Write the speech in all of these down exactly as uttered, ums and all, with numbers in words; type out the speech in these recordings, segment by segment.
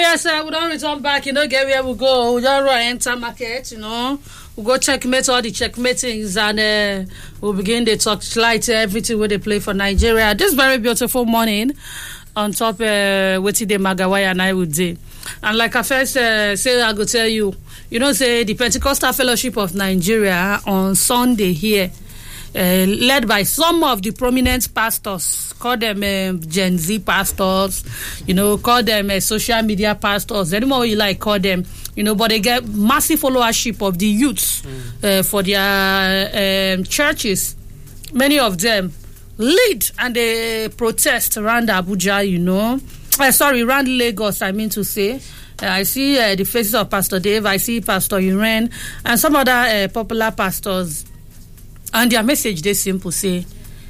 Yes, sir. We don't return back. You know, get where we go. We don't run enter market. You know, we go checkmate all the checkmatings and uh, we'll begin the talk light everything where they play for Nigeria. This very beautiful morning on top uh, with the Magawaya and I would say. And like I first uh, say, I go tell you, you know, say the Pentecostal Fellowship of Nigeria on Sunday here. Uh, led by some of the prominent pastors, call them uh, Gen Z pastors, you know, call them uh, social media pastors, any more you like, call them, you know, but they get massive followership of the youths mm. uh, for their uh, um, churches. Many of them lead and they protest around Abuja, you know, uh, sorry, around Lagos, I mean to say. Uh, I see uh, the faces of Pastor Dave, I see Pastor Uren, and some other uh, popular pastors. And their message, they simple, say,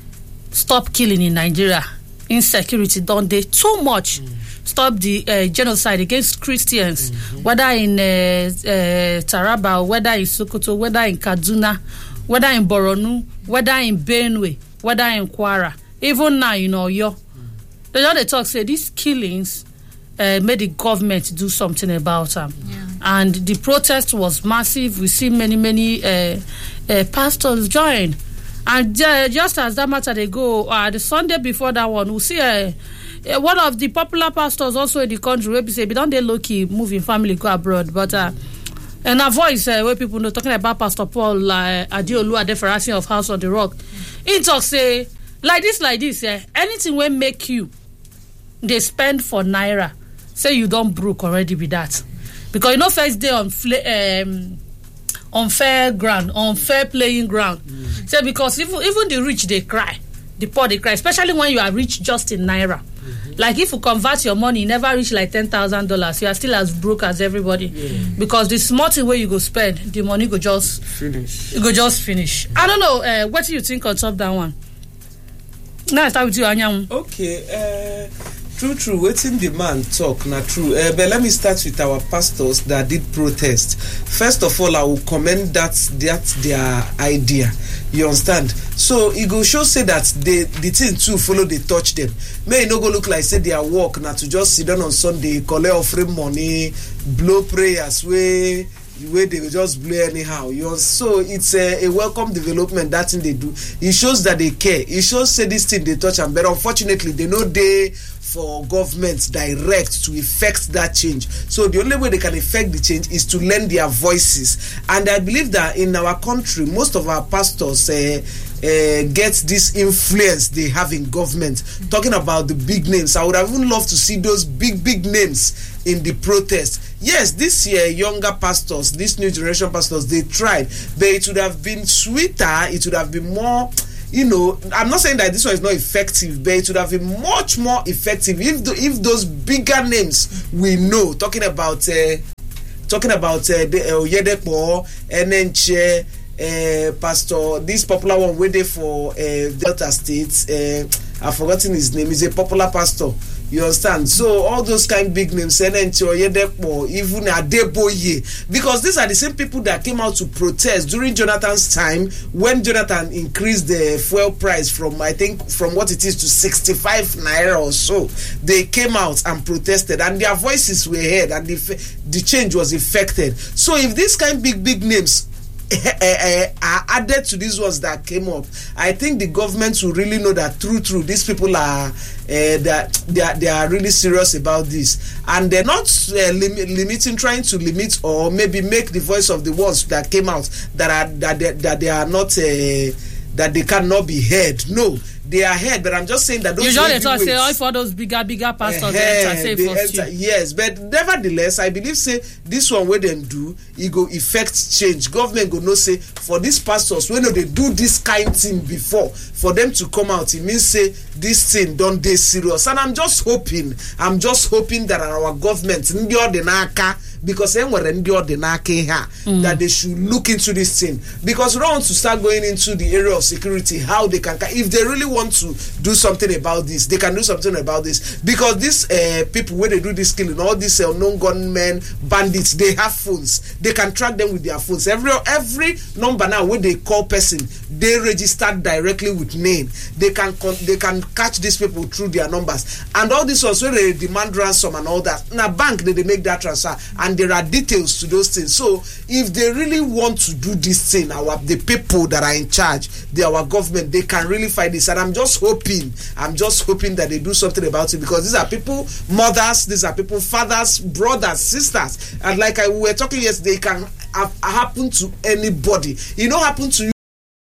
stop killing in Nigeria. Insecurity don't they too much. Mm. Stop the uh, genocide against Christians, mm-hmm. whether in uh, uh, Taraba, whether in Sokoto, whether in Kaduna, whether in Borno, whether in Benue, whether in Kwara. Even now, you know, yo, mm. they don't they talk, say, these killings uh, made the government do something about them. Yeah. And the protest was massive. We see many, many uh, uh, pastors join. And uh, just as that matter they go, uh, the Sunday before that one, we see uh, uh, one of the popular pastors also in the country where we say, we don't they low-key moving family go abroad. But uh, and a voice uh, where people know talking about Pastor Paul uh, Adiolu Adefarasi of House on the Rock. He talk say, like this, like this, uh, anything will make you, they spend for Naira. Say you don't broke already with that. Because you know first day on um, on fair ground, on fair playing ground. Mm. So because even even the rich they cry, the poor they cry, especially when you are rich just in Naira. Mm-hmm. Like if you convert your money, you never reach like ten thousand dollars, you are still as broke as everybody. Yeah. Because the small thing where you go spend, the money go just finish. You go just finish. I don't know. Uh, what do you think on top that one? Now I start with you, Anyam. Okay. Uh, True, true. Waiting the man talk, not true. Uh, but let me start with our pastors that did protest. First of all, I will commend that that their idea. You understand? So it go show say that they the thing too follow they touch them. May it not go look like say their work not to just sit down on Sunday, collect offering money, blow prayers way. Where they will just blow anyhow. You know? So it's a, a welcome development, that thing they do. It shows that they care. It shows say this thing they touch them. But unfortunately, they know they for government direct to effect that change. So the only way they can effect the change is to lend their voices. And I believe that in our country, most of our pastors uh, uh, get this influence they have in government. Talking about the big names, I would have even loved to see those big, big names in the protest. Yes, this year, younger pastors, this new generation pastors, they tried, but it would have been sweeter, it would have been more, you know, I'm not saying that this one is not effective, but it would have been much more effective if the, if those bigger names we know, talking about uh, talking about uh, the Oyedepo, Enenche, uh, Pastor, this popular one waiting for uh, Delta State, uh, I've forgotten his name, he's a popular pastor. You understand? So all those kind of big names, Enenche, Oyedepo, even Adeboye, because these are the same people that came out to protest during Jonathan's time when Jonathan increased the fuel price from, I think, from what it is to sixty-five naira or so. They came out and protested, and their voices were heard, and the, the change was effected. So if these kind of big, big names are added to these ones that came up, I think the government will really know that true, true, these people are uh, that they, they are they are really serious about this, and they're not uh, lim- limiting, trying to limit or maybe make the voice of the ones that came out that are that they, that they are not uh, that they cannot be heard. No. They are heard, but I'm just saying that those usually talk say all for those bigger, bigger pastors uh, enter, say they first enter, yes, but nevertheless, I believe say this one where them do, it go effect change. Government go no say for these pastors when they do this kind thing before, for them to come out, it means say this thing don't they serious. And I'm just hoping, I'm just hoping that our government, Ndio Denaka, because they were in the ordinary that they should look into this thing, because we don't want to start going into the area of security, how they can, if they really want to do something about this, they can do something about this, because these uh, people when they do this killing, all these uh, unknown gunmen, bandits, they have phones, they can track them with their phones. Every every number now when they call person, they register directly with name. They can they can catch these people through their numbers, and all this also they demand ransom and all that. Now bank they, they make that transfer, and there are details to those things. So if they really want to do this thing, our the people that are in charge, they our government, they can really fight this. And I'm just hoping, I'm just hoping that they do something about it, because these are people, mothers, these are people, fathers, brothers, sisters, and like I we were talking yesterday, it can have, happen to anybody. It don't happen to you.